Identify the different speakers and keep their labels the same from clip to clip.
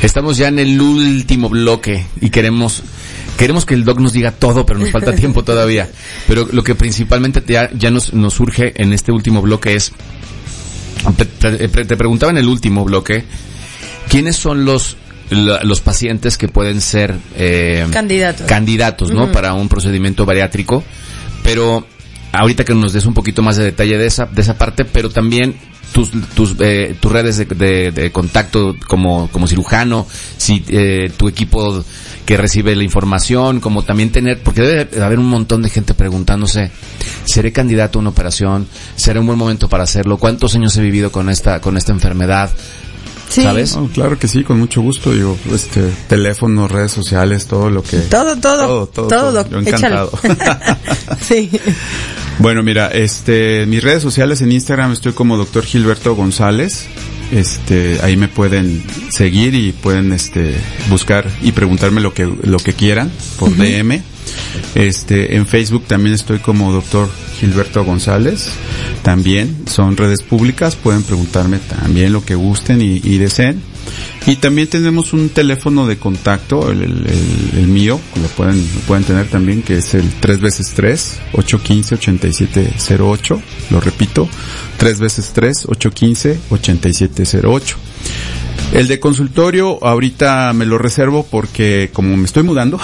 Speaker 1: Estamos ya en el último bloque y queremos que el doc nos diga todo, pero nos falta tiempo todavía. Pero lo que principalmente ya nos surge en este último bloque es, te preguntaba en el último bloque, ¿quiénes son los pacientes que pueden ser candidatos, ¿no? Uh-huh. Para un procedimiento bariátrico? Pero ahorita que nos des un poquito más de detalle de esa parte, pero también tus redes de contacto como cirujano, si tu equipo que recibe la información, como también porque debe haber un montón de gente preguntándose, ¿seré candidato a una operación? ¿Será un buen momento para hacerlo? ¿Cuántos años he vivido con esta enfermedad? Sí. ¿Sabes?
Speaker 2: Oh, claro que sí, con mucho gusto. Digo, teléfono, redes sociales, todo lo que...
Speaker 3: Todo.
Speaker 2: Yo encantado.
Speaker 3: Sí.
Speaker 2: Bueno, mira, mis redes sociales en Instagram estoy como Dr. Gilberto González. Ahí me pueden seguir y pueden buscar y preguntarme lo que quieran por uh-huh. DM. En Facebook también estoy como Dr. Gilberto González. También son redes públicas, pueden preguntarme también lo que gusten y deseen. Y también tenemos un teléfono de contacto, el mío, lo pueden tener también, que es el 3x3-815-8708. Lo repito, 3x3-815-8708. El de consultorio ahorita me lo reservo porque como me estoy mudando,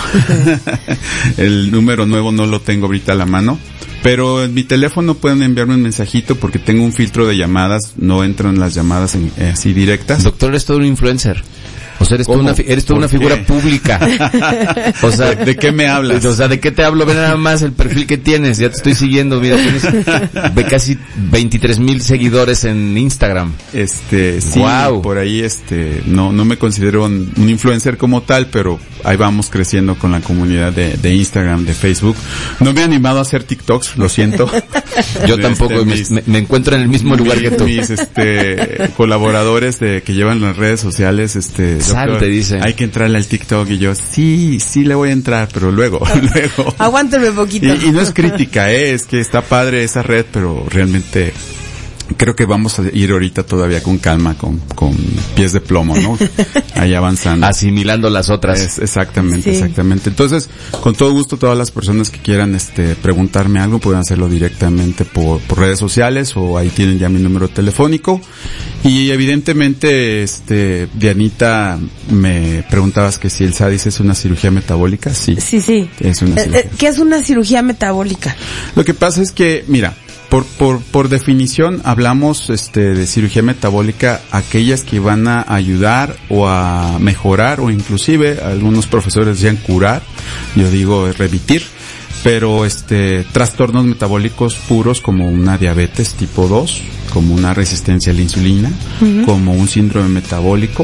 Speaker 2: el número nuevo no lo tengo ahorita a la mano. Pero en mi teléfono pueden enviarme un mensajito porque tengo un filtro de llamadas, no entran las llamadas así directas.
Speaker 1: Doctor, eres todo un influencer. O sea, eres toda una figura pública. O sea,
Speaker 2: ¿de qué me hablas?
Speaker 1: O sea, ¿de qué te hablo? Ve nada más el perfil que tienes. Ya te estoy siguiendo. Mira, tienes casi 23,000 seguidores en Instagram.
Speaker 2: Sí,
Speaker 1: wow.
Speaker 2: Por ahí, no me considero un influencer como tal, pero ahí vamos creciendo con la comunidad de Instagram, de Facebook. No me he animado a hacer TikToks, lo siento.
Speaker 1: Yo tampoco, me encuentro en el mismo lugar que tú.
Speaker 2: Mis, colaboradores que llevan las redes sociales,
Speaker 1: Sal, te dice.
Speaker 2: Hay que entrarle al TikTok y yo, sí le voy a entrar, pero luego.
Speaker 3: Aguántame poquito.
Speaker 2: Y no es crítica, es que está padre esa red, pero realmente creo que vamos a ir ahorita todavía con calma, con pies de plomo, ¿no? Ahí avanzando.
Speaker 1: Asimilando las otras.
Speaker 2: Exactamente. Entonces, con todo gusto, todas las personas que quieran preguntarme algo pueden hacerlo directamente por redes sociales o ahí tienen ya mi número telefónico. Y evidentemente, Dianita, me preguntabas que si el SADIS es una cirugía metabólica. Sí. Es una cirugía.
Speaker 3: ¿Qué es una cirugía metabólica?
Speaker 2: Lo que pasa es que, mira, por definición hablamos de cirugía metabólica, aquellas que van a ayudar o a mejorar o inclusive algunos profesores decían curar, yo digo revertir, pero trastornos metabólicos puros como una diabetes tipo 2, como una resistencia a la insulina, uh-huh. como un síndrome metabólico,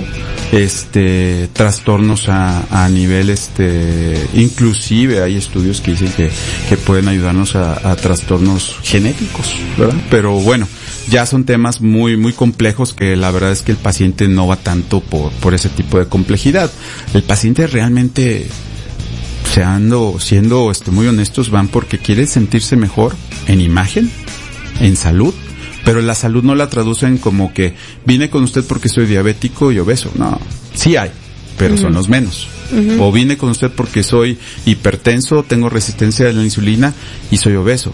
Speaker 2: trastornos a nivel inclusive hay estudios que dicen que pueden ayudarnos a trastornos genéticos, ¿verdad? Pero bueno, ya son temas muy muy complejos que la verdad es que el paciente no va tanto por ese tipo de complejidad. El paciente realmente, siendo muy honestos, van porque quiere sentirse mejor en imagen, en salud, pero la salud no la traducen como que vine con usted porque soy diabético y obeso. No, sí hay, pero uh-huh. son los menos. Uh-huh. O vine con usted porque soy hipertenso, tengo resistencia a la insulina y soy obeso.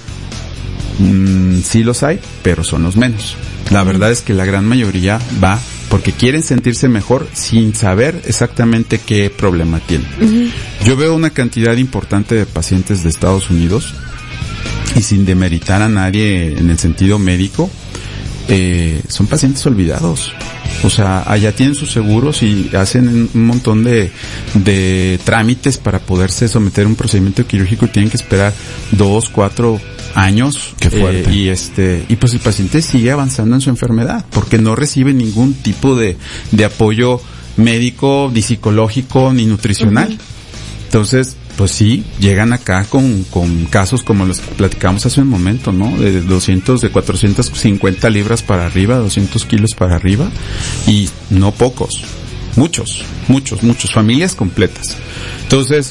Speaker 2: Sí los hay, pero son los menos. La verdad es que la gran mayoría va porque quieren sentirse mejor sin saber exactamente qué problema tienen. Uh-huh. Yo veo una cantidad importante de pacientes de Estados Unidos y sin demeritar a nadie en el sentido médico, son pacientes olvidados. O sea, allá tienen sus seguros y hacen un montón de trámites para poderse someter a un procedimiento quirúrgico y tienen que esperar 2, 4 años.
Speaker 1: Qué fuerte.
Speaker 2: Y pues el paciente sigue avanzando en su enfermedad porque no recibe ningún tipo de apoyo médico, ni psicológico, ni nutricional. Uh-huh. Entonces, pues sí, llegan acá con casos como los que platicamos hace un momento, ¿no? De 450 libras para arriba, 200 kilos para arriba, y no pocos, muchos, familias completas. Entonces,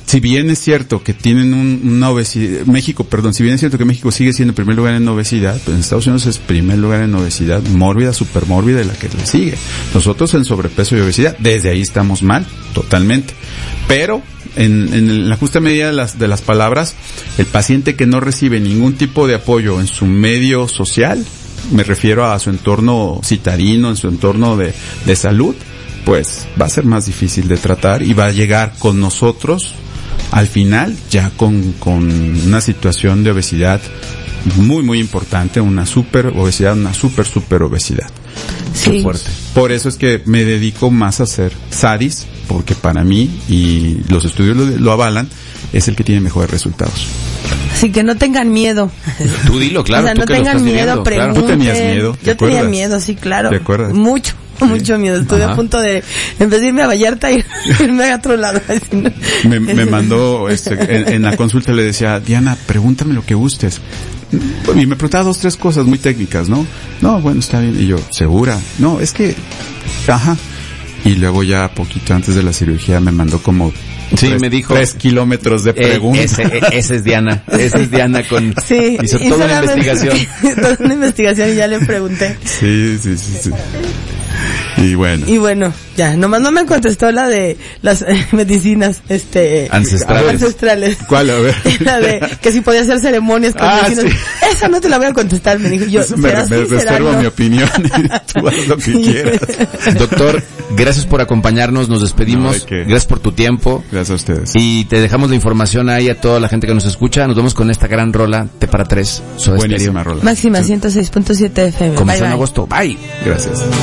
Speaker 2: si bien es cierto que tienen una obesidad, si bien es cierto que México sigue siendo el primer lugar en obesidad, pues en Estados Unidos es primer lugar en obesidad mórbida, supermórbida y la que le sigue. Nosotros en sobrepeso y obesidad, desde ahí estamos mal, totalmente. Pero, en la justa medida de las palabras, el paciente que no recibe ningún tipo de apoyo en su medio social, me refiero a su entorno citadino, en su entorno de salud, pues va a ser más difícil de tratar y va a llegar con nosotros al final ya con una situación de obesidad muy muy importante, una super obesidad, una super obesidad.
Speaker 3: Sí.
Speaker 2: Qué fuerte. Por eso es que me dedico más a hacer SADIS, porque para mí, y los estudios lo avalan, es el que tiene mejores resultados.
Speaker 3: Así que no tengan miedo.
Speaker 1: Tú dilo, claro.
Speaker 3: O sea,
Speaker 1: tú
Speaker 3: no
Speaker 1: que
Speaker 3: tengan
Speaker 1: lo estás
Speaker 3: miedo,
Speaker 1: viviendo,
Speaker 3: pregunten.
Speaker 1: claro.
Speaker 2: Tú tenías miedo.
Speaker 3: Yo tenía miedo, sí, claro.
Speaker 2: ¿Te acuerdas?
Speaker 3: Mucho miedo. Estuve a punto de, en vez de irme a Vallarta, irme a otro lado.
Speaker 2: Me mandó, en la consulta le decía, Diana, pregúntame lo que gustes. Y me preguntaba 2, 3 cosas muy técnicas, ¿no? No, bueno, está bien. Y yo, ¿segura? No, es que, ajá. Y luego ya poquito antes de la cirugía me mandó como
Speaker 1: me dijo
Speaker 2: 3 kilómetros de preguntas.
Speaker 1: Esa es Diana. Esa es Diana
Speaker 3: sí,
Speaker 1: hizo toda una investigación.
Speaker 3: Toda una investigación y ya le pregunté.
Speaker 2: Sí. Y bueno,
Speaker 3: ya, nomás no me contestó la de las medicinas, ancestrales.
Speaker 2: ¿Cuál? A ver.
Speaker 3: La de que si podía hacer ceremonias con medicinas. Sí. Esa no te la voy a contestar, me dijo. Yo,
Speaker 2: me reservo mi opinión y tú haz lo que quieras.
Speaker 1: Doctor, gracias por acompañarnos, nos despedimos. Gracias por tu tiempo.
Speaker 2: Gracias a ustedes.
Speaker 1: Y te dejamos la información ahí a toda la gente que nos escucha. Nos vemos con esta gran rola, T para 3.
Speaker 2: Buenísima rola.
Speaker 3: Máxima 106.7 FM.
Speaker 1: Comenzó en agosto. Bye.
Speaker 2: Gracias.